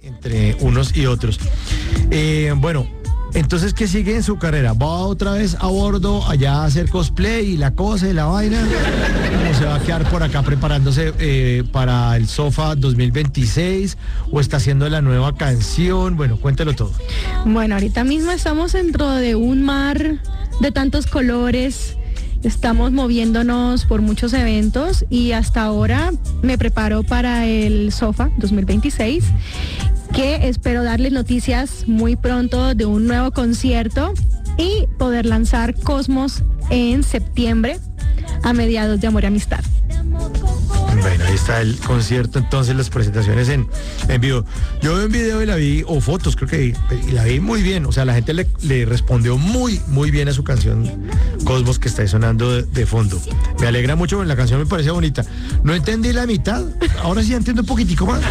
entre unos y otros. Bueno, entonces, ¿qué sigue en su carrera? ¿Va otra vez a bordo allá a hacer cosplay y la cosa y la vaina? ¿O se va a quedar por acá preparándose para el SOFA 2026? ¿O está haciendo la nueva canción? Bueno, cuéntelo todo. Bueno, ahorita mismo estamos dentro de un mar de tantos colores. Estamos moviéndonos por muchos eventos y hasta ahora me preparo para el SOFA 2026, que espero darles noticias muy pronto de un nuevo concierto y poder lanzar Cosmos en septiembre a mediados de Amor y Amistad. Bueno, ahí está el concierto, entonces las presentaciones en vivo. Yo vi un video y la vi, o fotos creo que, y la vi muy bien. O sea, la gente le respondió muy bien a su canción Cosmos, que está ahí sonando de fondo. Me alegra mucho, la canción me parece bonita. No entendí la mitad, ahora sí entiendo un poquitico más.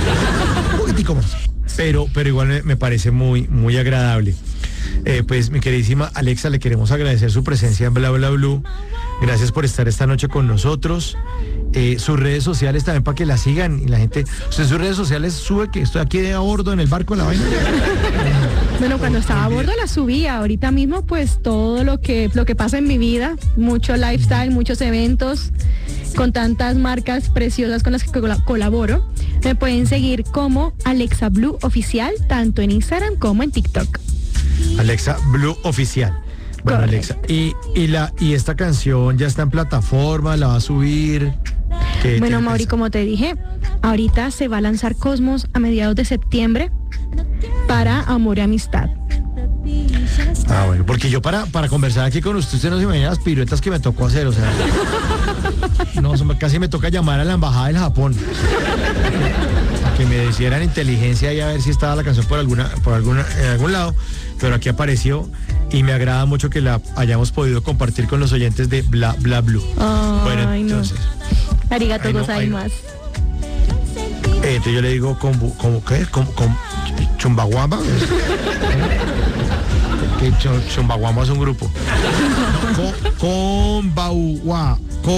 Pero igual me parece muy agradable. Pues mi queridísima Alexa, le queremos agradecer su presencia en Bla Bla Blue. Gracias por estar esta noche con nosotros. Sus redes sociales también para que la sigan y la gente. Usted en sus redes sociales sube que estoy aquí a bordo en el barco, la vaina. Bueno, cuando estaba a bordo la subía. Ahorita mismo pues todo lo que pasa en mi vida, mucho lifestyle, muchos eventos con tantas marcas preciosas con las que colaboro. Me pueden seguir como Alexa Blue Oficial, tanto en Instagram como en TikTok. Alexa Blue Oficial. Bueno, correcto. Alexa, y esta canción ya está en plataforma, la va a subir. Bueno, Mauri, como te dije, ahorita se va a lanzar Cosmos a mediados de septiembre para Amor y Amistad. Ah, bueno, porque yo para conversar aquí con usted no se imagina las piruetas que me tocó hacer, o sea, no, casi me toca llamar a la embajada del Japón a que me hicieran inteligencia y a ver si estaba la canción en algún lado, pero aquí apareció y me agrada mucho que la hayamos podido compartir con los oyentes de Bla Bla Blue. Bueno, entonces. No. Arigato gozaimasu. Entonces yo le digo ¿qué? Chumbaguamba. Que Chumbaguamba es un grupo. Con Bauguava,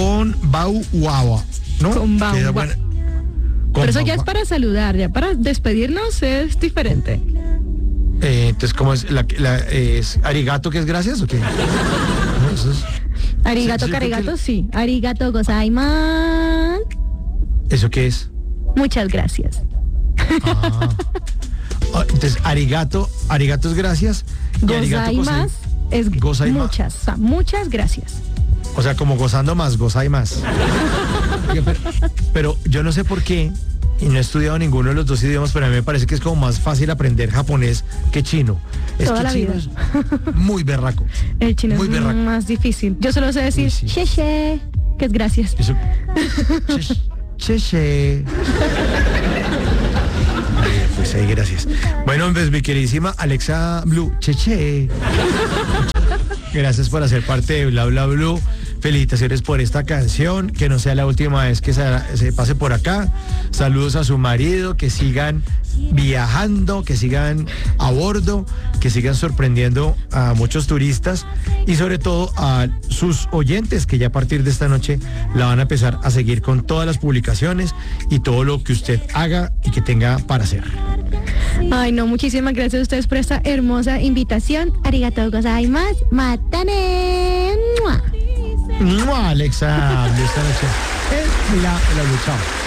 ¿no? Con Bauguava. Pero eso ya es para saludar, ya para despedirnos es diferente. Entonces, ¿cómo es? ¿Es arigato que es gracias o qué? No, eso es... Arigato, carigato, sí. Arigato gozaimasu. ¿Eso qué es? Muchas gracias. Entonces, arigato es gracias. Gozaimasu es muchas gracias. O sea, como gozando más, gozaimasu. Pero yo no sé por qué, y no he estudiado ninguno de los dos idiomas, pero a mí me parece que es como más fácil aprender japonés que chino. Toda la vida. Es muy berraco. El chino muy es berraco. Más difícil. Yo solo sé decir che, que es gracias. Eso, che. Pues ahí, gracias. Bueno, pues mi queridísima Alexa Blue, che. Gracias por hacer parte de Bla Bla Blue. Felicitaciones por esta canción, que no sea la última vez que se pase por acá. Saludos a su marido, que sigan viajando, que sigan a bordo, que sigan sorprendiendo a muchos turistas y sobre todo a sus oyentes, que ya a partir de esta noche la van a empezar a seguir con todas las publicaciones y todo lo que usted haga y que tenga para hacer. Ay, no, muchísimas gracias a ustedes por esta hermosa invitación. Arigatou gozaimasu. Matane. Alexa, esta noche es la lucha.